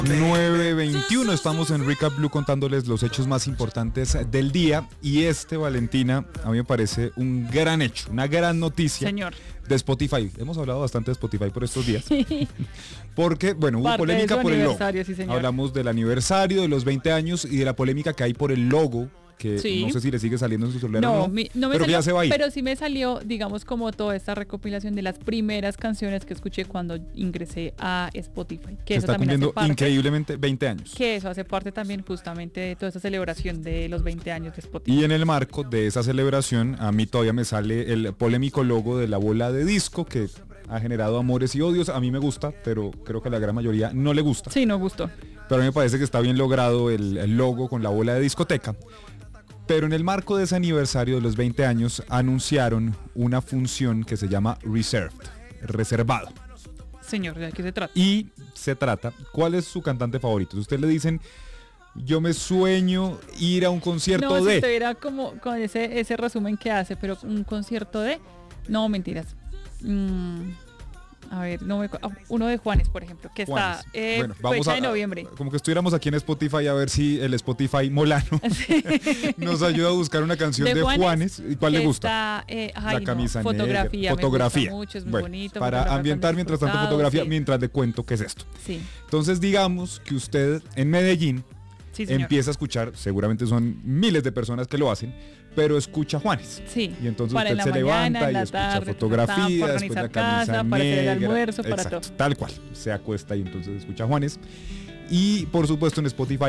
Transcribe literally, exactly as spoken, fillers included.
nueve veintiuno, estamos en Recap Blue contándoles los hechos más importantes del día. Y este, Valentina, a mí me parece un gran hecho, una gran noticia. Señor. De Spotify. Hemos hablado bastante de Spotify por estos días. Sí. Porque, bueno, hubo Parte polémica de su por el logo. aniversario, sí, señor. Hablamos del aniversario, de los veinte años y de la polémica que hay por el logo, que Sí. no sé si le sigue saliendo en su celular o No, no, mi- no me pero que salió, ya se va a ir. pero sí me salió, digamos, como toda esta recopilación de las primeras canciones que escuché cuando ingresé a Spotify. Que Se eso está también hace cumpliendo parte, increíblemente veinte años. que eso hace parte también justamente de toda esta celebración de los veinte años de Spotify. Y en el marco de esa celebración, a mí todavía me sale el polémico logo de la bola de disco que ha generado amores y odios. A mí me gusta, pero creo que a la gran mayoría no le gusta. Sí, no gustó. Pero a mí me parece que está bien logrado el, el logo con la bola de discoteca. Pero en el marco de ese aniversario de los veinte años anunciaron una función que se llama Reserved, reservado. Señor, ¿de qué se trata? Y se trata, ¿cuál es su cantante favorito? Si usted le dicen, yo me sueño ir a un concierto No, de... si estuviera como con ese, ese resumen que hace, pero un concierto de... No, mentiras. Mm, a ver, no me, cu- ah, uno de Juanes, por ejemplo, que Juanes. está eh, Bueno, vamos fecha a, de noviembre. Como que estuviéramos aquí en Spotify a ver si el Spotify Molano nos ayuda a buscar una canción de, Juanes. ¿Y cuál que le gusta? Está, eh, ay, La no, camisa fotografía. negra. Me Fotografía. gusta mucho, es muy Bueno, bonito. para fotógrafos ambientar tan mientras tanto disfrutados, fotografía, sí. mientras le cuento qué es esto. Sí, Entonces digamos que usted en Medellín sí, señor. empieza a escuchar, seguramente son miles de personas que lo hacen, pero escucha Juanes. Sí. Y entonces Para usted en la se mañana, levanta en y la escucha tarde, fotografía, para después la organizar camisa casa, para hacer el negra, almuerzo, para exacto, todo. tal cual, se acuesta y entonces escucha Juanes. Y por supuesto en Spotify